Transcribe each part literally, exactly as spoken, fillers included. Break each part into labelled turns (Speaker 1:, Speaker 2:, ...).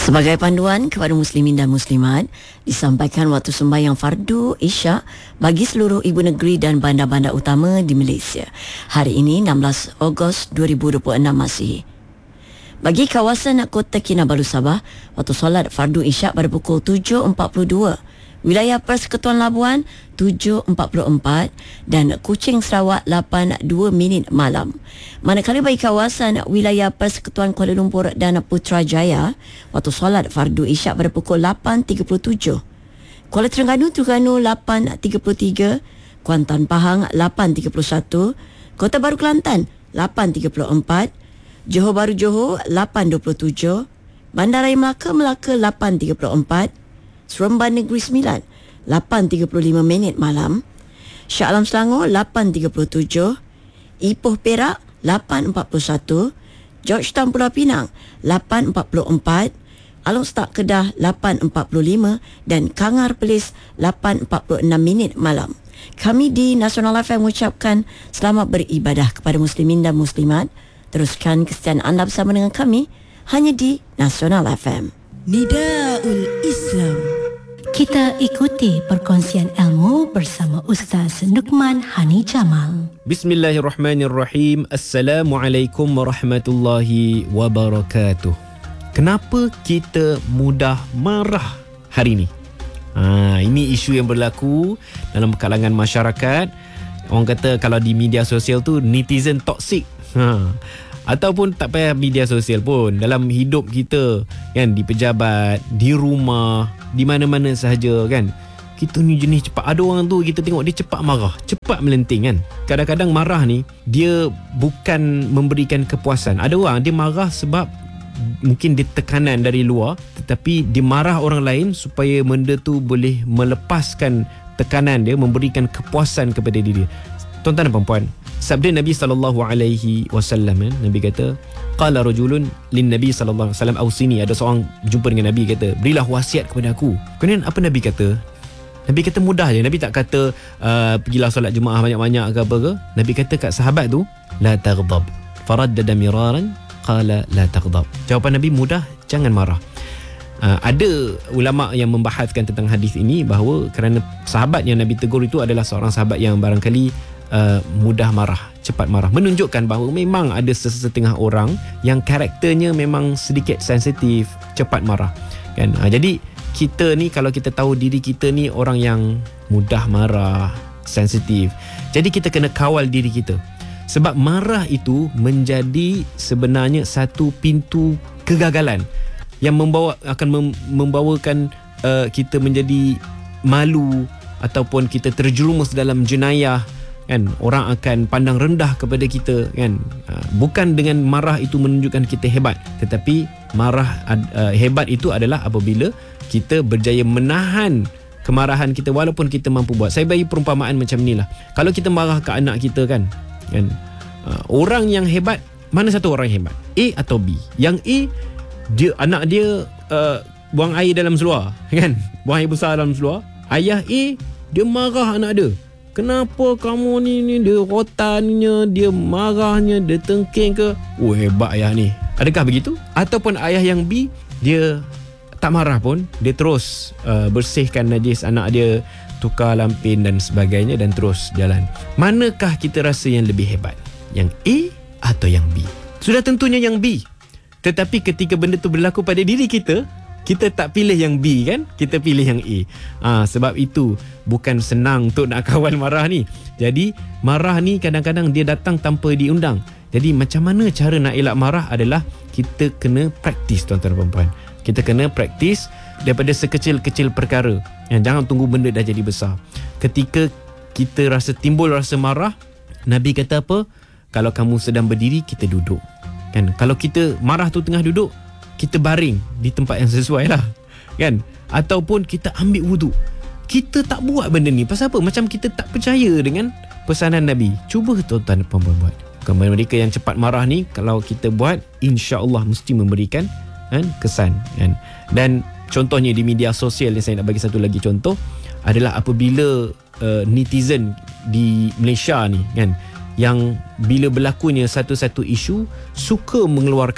Speaker 1: Sebagai panduan kepada muslimin dan muslimat, disampaikan waktu sembahyang fardu Isyak bagi seluruh ibu negeri dan bandar-bandar utama di Malaysia. Hari ini enam belas Ogos dua ribu dua puluh enam Masihi. Bagi kawasan Kota Kinabalu Sabah, waktu solat fardu Isyak pada pukul tujuh empat puluh dua. Wilayah Persekutuan Labuan tujuh empat puluh empat dan Kuching Sarawak lapan dua minit malam. Manakala bagi kawasan wilayah Persekutuan Kuala Lumpur dan Putrajaya, waktu solat fardu Isyak pada pukul lapan tiga puluh tujuh. Kuala Terengganu Terengganu lapan tiga puluh tiga, Kuantan Pahang lapan tiga puluh satu, Kota Baru Kelantan lapan tiga puluh empat, Johor Bahru Johor lapan dua puluh tujuh, Bandaraya Melaka Melaka lapan tiga puluh empat, Seremban Negeri Sembilan lapan tiga puluh lima minit malam, Shah Alam Selangor lapan tiga puluh tujuh, Ipoh Perak lapan empat puluh satu, Georgetown Pulau Pinang lapan empat puluh empat, Along Setak Kedah lapan empat puluh lima dan Kangar Perlis lapan empat puluh enam minit malam. Kami di Nasional F M mengucapkan selamat beribadah kepada muslimin dan muslimat. Teruskan kesetiaan anda bersama dengan kami hanya di Nasional F M.
Speaker 2: Nidaul Islam.
Speaker 3: Kita ikuti perkongsian ilmu bersama Ustaz Nukman Hani Jamal.
Speaker 4: Bismillahirrahmanirrahim. Assalamualaikum warahmatullahi wabarakatuh. Kenapa kita mudah marah hari ini? Ha, ini isu yang berlaku dalam kalangan masyarakat. Orang kata kalau di media sosial tu netizen toxic. Ha. Ataupun tak payah media sosial pun, dalam hidup kita kan, di pejabat, di rumah, di mana-mana sahaja kan, kita ni jenis cepat. Ada orang tu kita tengok dia cepat marah, cepat melenting kan. Kadang-kadang marah ni dia bukan memberikan kepuasan. Ada orang dia marah sebab mungkin dia tekanan dari luar, tetapi dia marah orang lain supaya benda tu boleh melepaskan tekanan dia, memberikan kepuasan kepada diri dia. Tuan-tuan dan puan-puan, sabda Nabi sallallahu alaihi wasallam, Nabi kata, qala rajulun lin Nabi sallallahu alaihi wasallam ausini. Ada seorang jumpa dengan Nabi, kata, berilah wasiat kepada aku. Kemudian apa Nabi kata? Nabi kata mudah je. Nabi tak kata uh, pergilah solat Jumaat banyak-banyak ke apa ke. Nabi kata kat sahabat tu, la taghdab. Faraddada miraran qala la taghdab. Jawapan Nabi mudah, jangan marah. Uh, ada ulama yang membahaskan tentang hadis ini bahawa kerana sahabat yang Nabi tegur itu adalah seorang sahabat yang barangkali uh, mudah marah, cepat marah, menunjukkan bahawa memang ada sesetengah orang yang karakternya memang sedikit sensitif, cepat marah kan. Uh, jadi kita ni, kalau kita tahu diri kita ni orang yang mudah marah, sensitif, jadi kita kena kawal diri kita. Sebab marah itu menjadi sebenarnya satu pintu kegagalan yang membawa akan mem- membawakan uh, kita menjadi malu ataupun kita terjerumus dalam jenayah kan. Orang akan pandang rendah kepada kita kan. Uh, bukan dengan marah itu menunjukkan kita hebat, tetapi marah uh, hebat itu adalah apabila kita berjaya menahan kemarahan kita walaupun kita mampu buat. Saya bagi perumpamaan macam inilah. Kalau kita marah ke anak kita kan, kan uh, orang yang hebat, mana satu orang yang hebat? A atau B? Yang A, dia anak dia uh, buang air dalam seluar kan, buang air besar dalam seluar. Ayah A, dia marah anak dia, kenapa kamu ni ni dia rotannya, dia marahnya, dia tengking ke. Oh, hebat ayah ni. Adakah begitu? Ataupun ayah yang B, dia tak marah pun, dia terus uh, bersihkan najis anak dia, tukar lampin dan sebagainya dan terus jalan. Manakah kita rasa yang lebih hebat? Yang A atau yang B? Sudah tentunya yang B. Tetapi ketika benda tu berlaku pada diri kita, kita tak pilih yang B kan, kita pilih yang A. Ha, sebab itu bukan senang untuk nak kawal marah ni. Jadi marah ni kadang-kadang dia datang tanpa diundang. Jadi macam mana cara nak elak marah adalah kita kena praktis, tuan-tuan dan puan-puan. Kita kena praktis daripada sekecil-kecil perkara. Jangan tunggu benda dah jadi besar. Ketika kita rasa timbul rasa marah, Nabi kata apa? Kalau kamu sedang berdiri, kita duduk kan. Kalau kita marah tu tengah duduk, kita baring di tempat yang sesuai lah kan. Ataupun kita ambil wuduk. Kita tak buat benda ni pasal apa? Macam kita tak percaya dengan pesanan Nabi. Cuba tuan-tuan dan puan-puan buat. Kepada mereka yang cepat marah ni, kalau kita buat, insya-Allah mesti memberikan kan, kesan kan. Dan contohnya di media sosial yang saya nak bagi satu lagi contoh adalah apabila uh, netizen di Malaysia ni kan, yang bila berlakunya satu-satu isu suka mengeluarkan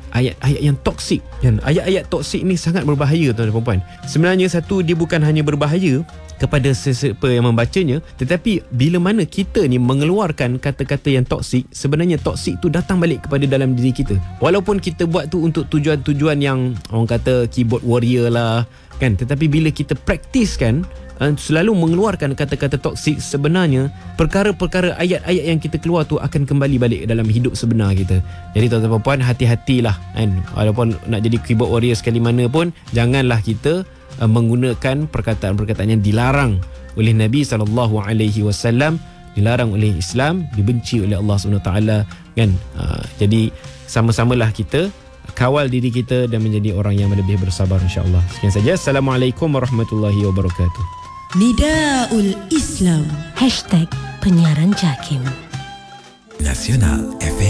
Speaker 4: ayat-ayat yang toksik. Dan ayat-ayat toksik ni sangat berbahaya tuan dan puan. Sebenarnya satu, dia bukan hanya berbahaya kepada sesiapa yang membacanya, tetapi bila mana kita ni mengeluarkan kata-kata yang toksik, sebenarnya toksik tu datang balik kepada dalam diri kita. Walaupun kita buat tu untuk tujuan-tujuan yang orang kata keyboard warrior lah kan, tetapi bila kita praktiskan selalu mengeluarkan kata-kata toksik, sebenarnya perkara-perkara ayat-ayat yang kita keluar tu akan kembali balik dalam hidup sebenar kita. Jadi tuan-tuan dan puan, hati-hatilah kan, walaupun nak jadi keyboard warrior sekali mana pun, janganlah kita uh, menggunakan perkataan-perkataan yang dilarang oleh Nabi sallallahu alaihi wasallam, dilarang oleh Islam, dibenci oleh Allah subhanahu wa taala kan. Uh, jadi sama-samalah kita kawal diri kita dan menjadi orang yang lebih bersabar, insya-Allah. Sekian saja. Assalamualaikum warahmatullahi wabarakatuh.
Speaker 2: Nidaul Islam.
Speaker 3: Hashtag Penyiaran Jakim.
Speaker 5: Nasional F M.